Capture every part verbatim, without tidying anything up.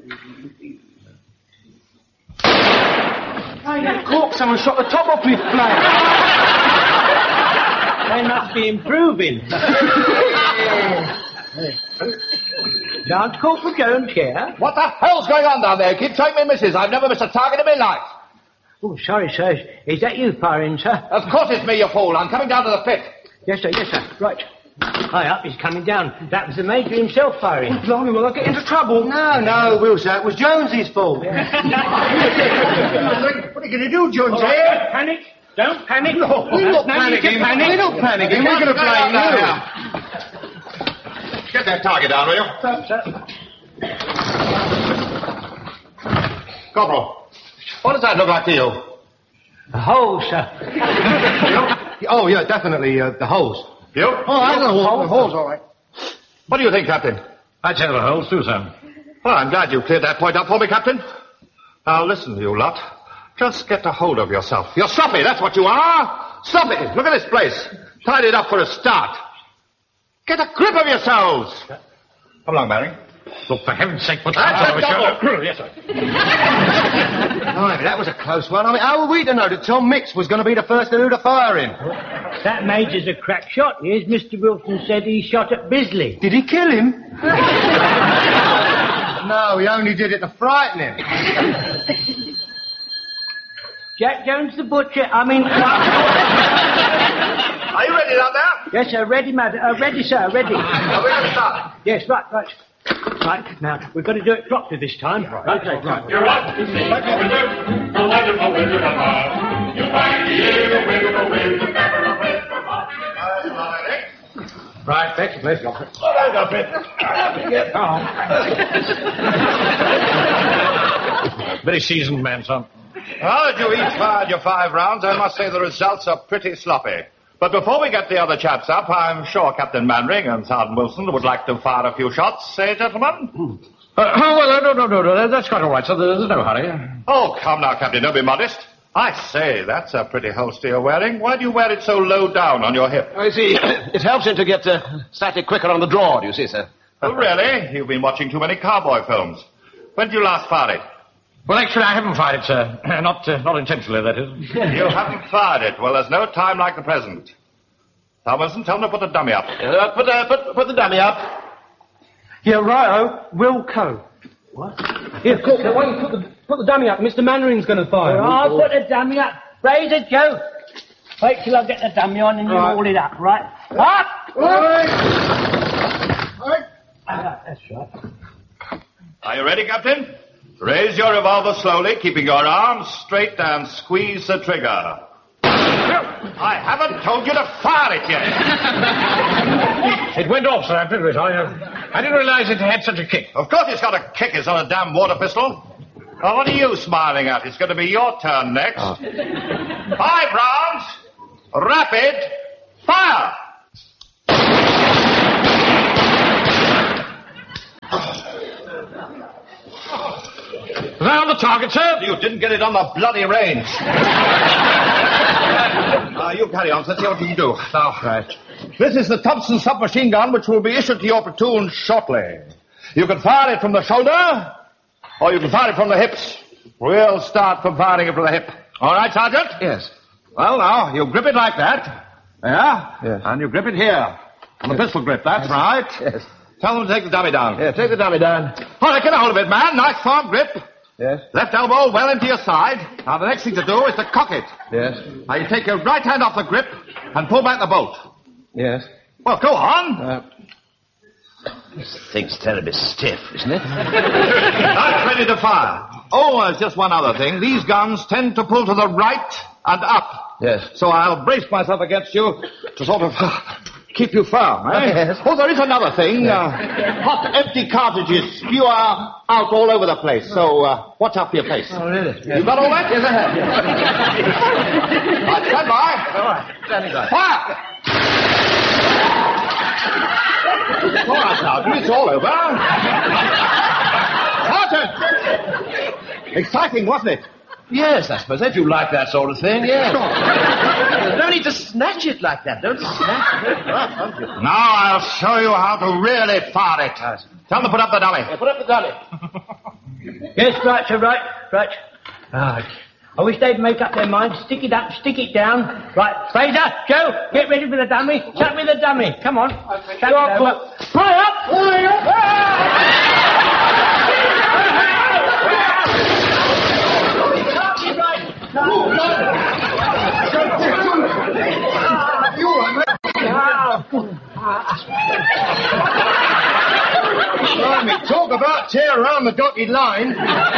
Hey, that cork, someone shot the top off his plane. They must be improving. Large Corporal Jones here. What the hell's going on down there? Keep telling me, missus. I've never missed a target in my life. Oh, sorry, sir. Is that you firing, sir? Of course it's me, you fool. I'm coming down to the pit. Yes, sir, yes, sir. Right. High up, he's coming down. That was the Major himself firing. Oh, blimey, will I get into trouble? No, no, Will, sir. It was Jonesy's fault. What are you going to do, Jonesy? Right, don't panic. Don't panic. No, We're not no panicking. panic. We're not panicking. We're going to blame you. Get that target down, will you? Sir, sir. Corporal, what does that look like to you? A hole, sir. Oh, yeah, definitely, uh, the hose. You? Oh, I know the hose. The hose, all right. What do you think, Captain? I'd say the holes too, sir. Well, I'm glad you cleared that point up for me, Captain. Now, listen, you lot. Just get a hold of yourself. You're sloppy, that's what you are. Sloppy. Look at this place. Tied it up for a start. Get a grip of yourselves. Come along, Barry. Look, for heaven's sake, put That's some a sort double. of- Yes, sir. Blimey, that was a close one. I mean, how were we to know that Tom Mix was going to be the first to do the firing? That Major's a crack shot. He is. Mister Wilson said he shot at Bisley. Did he kill him? No, he only did it to frighten him. Jack Jones the butcher. I mean... Are you ready down there? Yes, sir. Ready, madam. Uh, ready, sir. Ready. Now, we're going to start. Yes, right, right. Right, now, we've got to do it properly this time. Right, right, right. You're right. A wonderful wizard of Oz. You find he is a wizard of Wiz, never a Wiz from Oz. Right, thank you, please. Very seasoned man, son. Well, if you each fired your five rounds, I must say the results are pretty sloppy. But before we get the other chaps up, I'm sure Captain Manring and Sergeant Wilson would like to fire a few shots, say, gentlemen? Uh, oh, well, uh, no, no, no, no, that's quite all right, sir. There's no hurry. Oh, come now, Captain, don't be modest. I say, that's a pretty holster you're wearing. Why do you wear it so low down on your hip? I see. It helps him to get uh, static quicker on the draw, do you see, sir? Oh, really? You've been watching too many cowboy films. When did you last fire it? Well, actually, I haven't fired it, sir. not, uh, not intentionally, that is. You haven't fired it. Well, there's no time like the present. Thomason, tell them to put the dummy up. Uh, put, uh, put, put the dummy up. Yeah, righto. Wilco. What? Here, Corporal, why don't you put the, put the dummy up? Mister Mannering's going to fire. Oh, I'll put the dummy up. Razor Joe. Wait till I get the dummy on and you Right. hold it up, right? Up! All right. Ah, that's right. Are you ready, Captain? Raise your revolver slowly, keeping your arms straight, and squeeze the trigger. I haven't told you to fire it yet. It went off, sir, didn't it? I, uh, I didn't realize it had such a kick. Of course it's got a kick. It's not a damn water pistol. Now, what are you smiling at? It's going to be your turn next. Oh. Five rounds. Rapid. Fire. Round the target, sir. You didn't get it on the bloody range. Now, you carry on. Let's see what you can do. Now, right. This is the Thompson submachine gun, which will be issued to your platoon shortly. You can fire it from the shoulder, or you can fire it from the hips. We'll start from firing it from the hip. All right, Sergeant? Yes. Well, now, you grip it like that. Yeah? Yes. And you grip it here. On the pistol grip, that's right. Yes. Tell them to take the dummy down. Yeah, take the dummy down. All right, get a hold of it, man. Nice firm grip. Yes. Left elbow well into your side. Now, the next thing to do is to cock it. Yes. Now, you take your right hand off the grip and pull back the bolt. Yes. Well, go on. Uh, this thing's terribly stiff, isn't it? That's ready to fire. Oh, there's just one other thing. These guns tend to pull to the right and up. Yes. So I'll brace myself against you to sort of keep you firm, eh? Yes. Oh, there is another thing. Uh, hot, empty cartridges spew out all over the place. So uh, watch out for your face. Oh, really? You got all that? Yes, I have. Right, stand by. All right. Standing by. Fire! All right, Sergeant, it's all over. Sergeant! Exciting, wasn't it? Yes, I suppose. If you like that sort of thing, yes. No need to snatch it like that. Don't snatch it. Now I'll show you how to really fire it. Tell them to put up the dummy. Yeah, put up the dummy. Yes, right, sir, right, right. Ah, I wish they'd make up their minds. Stick it up, stick it down. Right, Fraser, Joe, get ready for the dummy. Chuck me the dummy. Come on. Chuck it over. Hurry up! Hurry up! Blimey, talk about tear around the dotted line.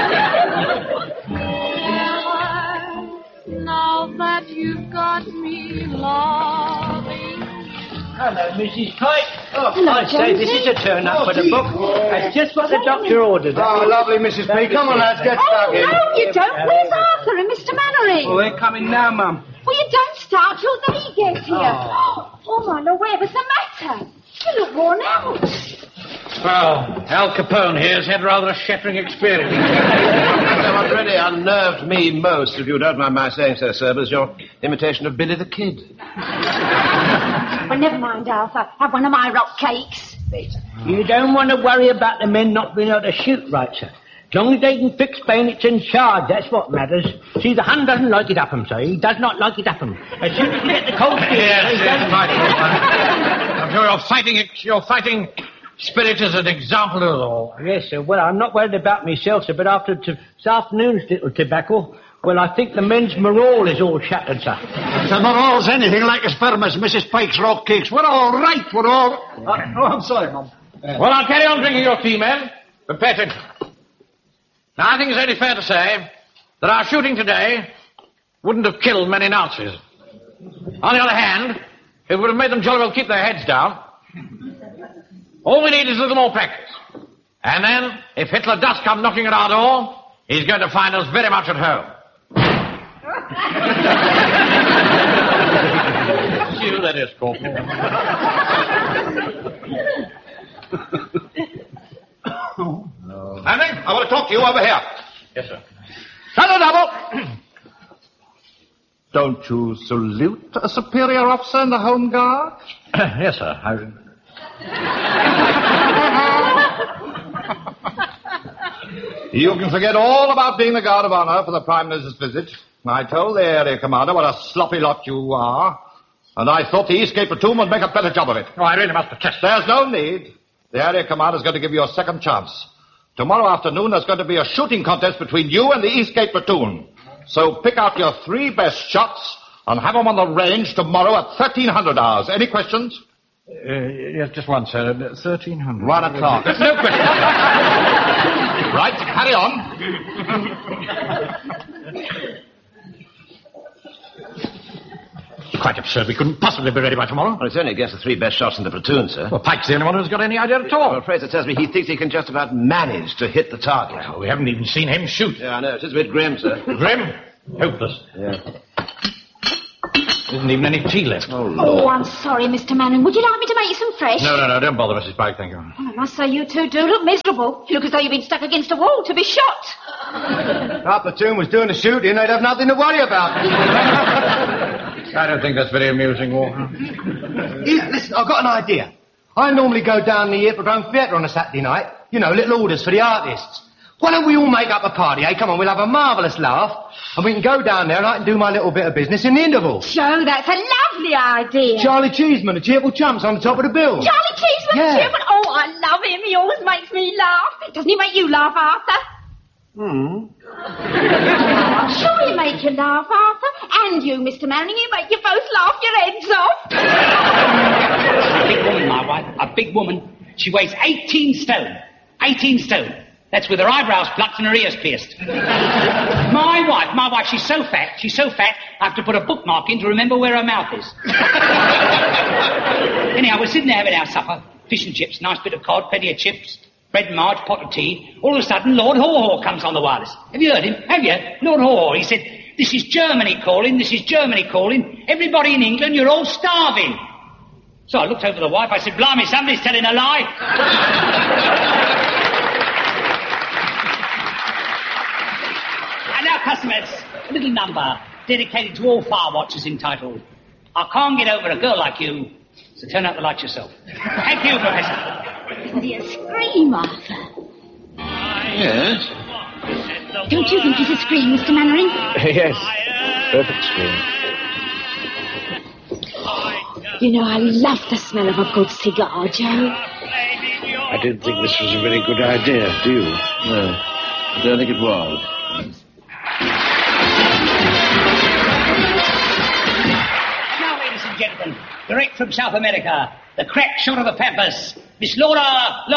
Now that you've got me loving. Hello, Missus Pike. Oh, Hello, I say, this is a turn-up for the book. That's just what the doctor ordered. Oh, lovely, Missus P. Come on, lads, get stuck in. Oh, no, you don't. Where's Arthur and Mister Mannering? Well, they're coming now, Mum. Well, you don't start till they get here. Oh, oh my Lord, whatever's the matter? You look worn out. Well, Al Capone here's had rather a shattering experience. What really unnerved me most, if you don't mind my saying so, sir, was your imitation of Billy the Kid. Well, never mind, Arthur. Have one of my rock cakes. You don't want to worry about the men not being able to shoot, right, sir? As long as they can fix bayonets and charge, that's what matters. See, the Hun doesn't like it up 'em, sir. He does not like it up 'em. As soon as you get the cold feet, Yes, he yes, doesn't like it. I'm sure your fighting, your fighting spirit is an example of it all. Yes, sir. Well, I'm not worried about myself, sir, but after t- this afternoon's little tobacco, well, I think the men's morale is all shattered, sir. The morale's anything like as firm as Missus Pike's rock cakes. We're all right, we're all... Uh, oh, I'm sorry, Mum. Well, I'll carry on drinking your tea, men. But pay attention. Now, I think it's only fair to say that our shooting today wouldn't have killed many Nazis. On the other hand, it would have made them jolly well keep their heads down. All we need is a little more practice. And then, if Hitler does come knocking at our door, he's going to find us very much at home. See who that is, Corporal. Manning, I want to talk to you over here. Yes, sir. Double, double. Don't you salute a superior officer in the Home Guard? Yes, sir. I... You can forget all about being the Guard of Honor for the Prime Minister's visit. I told the area commander what a sloppy lot you are, and I thought the Eastgate platoon would make a better job of it. Oh, I really must protest. There's no need. The area commander is going to give you a second chance. Tomorrow afternoon, there's going to be a shooting contest between you and the Eastgate platoon. So pick out your three best shots and have them on the range tomorrow at thirteen hundred hours. Any questions? Uh, yes, just one, sir. thirteen hundred. One o'clock. No question. Right, carry on. Quite absurd. We couldn't possibly be ready by tomorrow. Well, it's only against the three best shots in the platoon, sir. Well, Pike's the only one who's got any idea at all. Well, Fraser tells me he thinks he can just about manage to hit the target. Well, we haven't even seen him shoot. Yeah, I know. It is a bit grim, sir. Grim? Hopeless. Yeah. There isn't even any tea left. Oh, Lord. Oh, I'm sorry, Mister Manning. Would you like me to make you some fresh? No, no, no. Don't bother, Missus Pike. Thank you. Oh, I must say you two do look miserable. You look as though you've been stuck against a wall to be shot. Our platoon was doing the shooting. They'd have nothing to worry about. I don't think that's very amusing, Walker. Here, listen, I've got an idea. I normally go down the Hippodrome Theatre on a Saturday night. You know, little orders for the artists. Why don't we all make up a party, eh? Come on, we'll have a marvellous laugh, and we can go down there and I can do my little bit of business in the interval. Joe, that's a lovely idea. Charlie Cheeseman, the cheerful chumps on the top of the bill. Charlie Cheeseman, Yeah. Cheeseman. Oh, I love him. He always makes me laugh. Doesn't he make you laugh, Arthur? Hmm. I'm sure he makes you laugh, Arthur. And you, Mister Manning, he make you both laugh your heads off. A big woman, my wife. A big woman. She weighs eighteen stone. eighteen stone. That's with her eyebrows plucked and her ears pierced. My wife, my wife, she's so fat, she's so fat, I have to put a bookmark in to remember where her mouth is. Anyhow, we're sitting there having our supper. Fish and chips, nice bit of cod, plenty of chips, bread and marge, pot of tea. All of a sudden, Lord Haw-Haw comes on the wireless. Have you heard him? Have you? Lord Haw-Haw. He said, this is Germany calling, this is Germany calling. Everybody in England, you're all starving. So I looked over the wife, I said, blimey, somebody's telling a lie. And now, customers, a little number dedicated to all fire watchers entitled, I can't get over a girl like you, so turn out the light yourself. Thank you, Professor. Isn't he a scream, Arthur? Yes. Don't you think it's a scream, Mister Mannering? Yes. Perfect scream. You know, I love the smell of a good cigar, Joe. I didn't think this was a very good idea, do you? No. I don't think it was. Now, ladies and gentlemen, direct from South America, the crack shot of the Pampas, Miss Laura...